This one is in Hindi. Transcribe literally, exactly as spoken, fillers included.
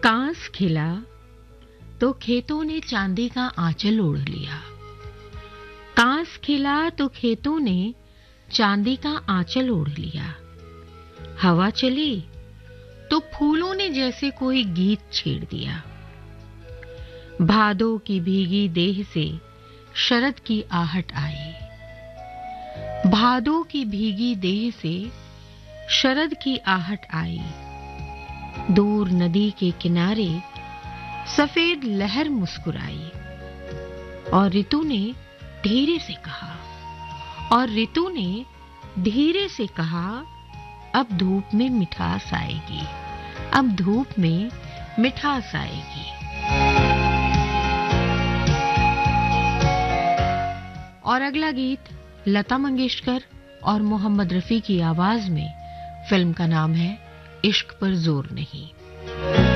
कांस खिला तो खेतों ने चांदी का आंचल ओढ़ लिया। कांस खिला तो खेतों ने चांदी का आंचल ओढ़ लिया। हवा चली तो फूलों ने जैसे कोई गीत छेड़ दिया। भादों की भीगी देह से शरद की आहट आई। भादों की भीगी देह से शरद की आहट आई। दूर नदी के किनारे सफेद लहर मुस्कुराई और ऋतु ने धीरे से कहा और ऋतु ने धीरे से कहा अब धूप में मिठास आएगी, अब धूप में मिठास आएगी। और अगला गीत लता मंगेशकर और मोहम्मद रफी की आवाज में। फिल्म का नाम है इश्क पर जोर नहीं।